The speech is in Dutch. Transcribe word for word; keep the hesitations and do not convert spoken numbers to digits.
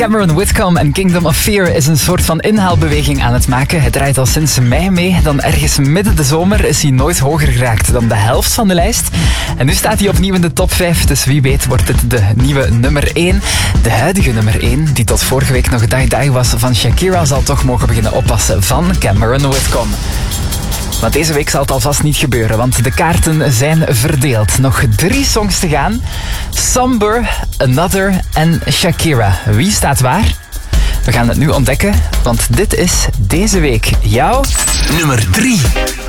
Cameron Whitcomb en Kingdom of Fear is een soort van inhaalbeweging aan het maken. Het draait al sinds mei mee. Dan ergens midden de zomer is hij nooit hoger geraakt dan de helft van de lijst. En nu staat hij opnieuw in de top vijf, dus wie weet wordt het de nieuwe nummer één. De huidige nummer één, die tot vorige week nog Die Die was van Shakira, zal toch mogen beginnen oppassen van Cameron Whitcomb. Maar deze week zal het alvast niet gebeuren, want de kaarten zijn verdeeld. Nog drie songs te gaan. Somber, Another en Shakira. Wie staat waar? We gaan het nu ontdekken, want dit is deze week jouw nummer drie.